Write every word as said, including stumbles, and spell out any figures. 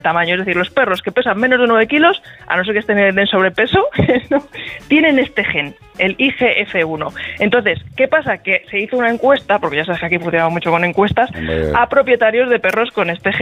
tamaño, es decir, los perros que pesan menos de nueve kilos, a no ser que estén en sobrepeso, ¿no? tienen este gen, el I G F uno. Entonces, ¿qué pasa? Que se hizo una encuesta, porque ya sabes que aquí funcionamos mucho con encuestas, Hombre. a propietarios de perros con este gen.